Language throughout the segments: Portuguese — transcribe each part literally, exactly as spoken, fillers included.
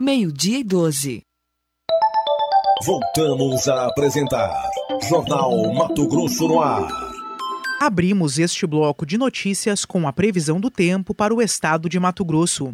meio-dia e doze. Voltamos a apresentar Jornal Mato Grosso no ar. Abrimos este bloco de notícias com a previsão do tempo para o estado de Mato Grosso.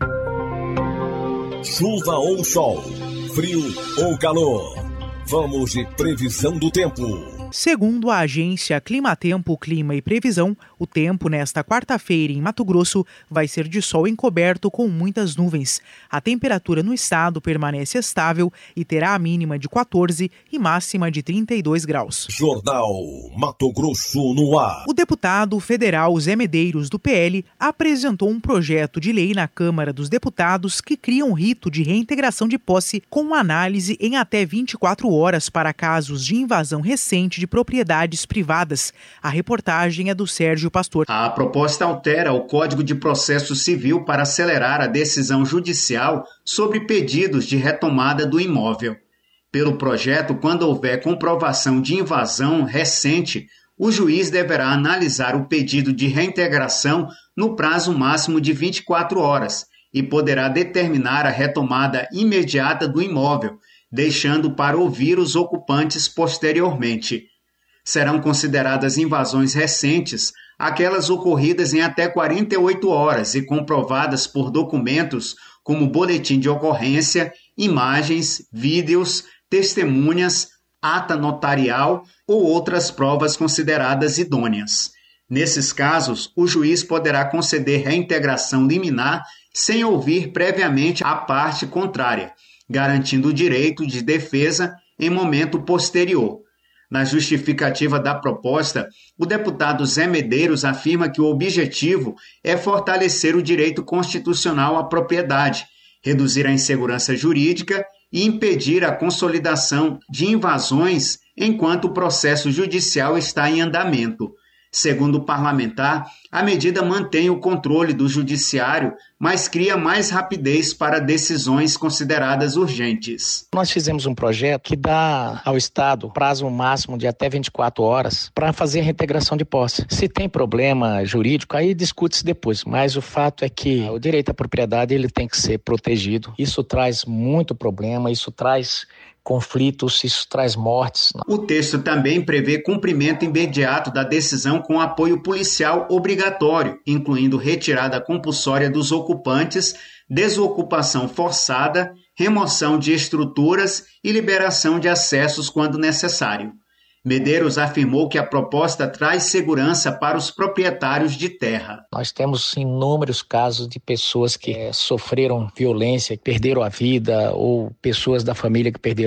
Chuva ou sol, frio ou calor. Vamos de previsão do tempo. Segundo a agência Climatempo, Clima e Previsão, o tempo nesta quarta-feira em Mato Grosso vai ser de sol encoberto com muitas nuvens. A temperatura no estado permanece estável e terá a mínima de quatorze e máxima de trinta e dois graus. Jornal Mato Grosso no ar. O deputado federal Zé Medeiros, do P L, apresentou um projeto de lei na Câmara dos Deputados que cria um rito de reintegração de posse com análise em até vinte e quatro horas para casos de invasão recente de propriedades privadas. A reportagem é do Sérgio Pastor. A proposta altera o Código de Processo Civil para acelerar a decisão judicial sobre pedidos de retomada do imóvel. Pelo projeto, quando houver comprovação de invasão recente, o juiz deverá analisar o pedido de reintegração no prazo máximo de vinte e quatro horas e poderá determinar a retomada imediata do imóvel, deixando para ouvir os ocupantes posteriormente. Serão consideradas invasões recentes aquelas ocorridas em até quarenta e oito horas e comprovadas por documentos como boletim de ocorrência, imagens, vídeos, testemunhas, ata notarial ou outras provas consideradas idôneas. Nesses casos, o juiz poderá conceder reintegração liminar sem ouvir previamente a parte contrária, garantindo o direito de defesa em momento posterior. Na justificativa da proposta, o deputado Zé Medeiros afirma que o objetivo é fortalecer o direito constitucional à propriedade, reduzir a insegurança jurídica e impedir a consolidação de invasões enquanto o processo judicial está em andamento. Segundo o parlamentar, a medida mantém o controle do judiciário, mas cria mais rapidez para decisões consideradas urgentes. Nós fizemos um projeto que dá ao Estado prazo máximo de até vinte e quatro horas para fazer a reintegração de posse. Se tem problema jurídico, aí discute-se depois, mas o fato é que o direito à propriedade ele tem que ser protegido. Isso traz muito problema, isso traz conflitos, isso traz mortes. O texto também prevê cumprimento imediato da decisão com apoio policial obrigatório, incluindo retirada compulsória dos ocupantes, desocupação forçada, remoção de estruturas e liberação de acessos quando necessário. Medeiros afirmou que a proposta traz segurança para os proprietários de terra. Nós temos inúmeros casos de pessoas que é, sofreram violência, perderam a vida, ou pessoas da família que perderam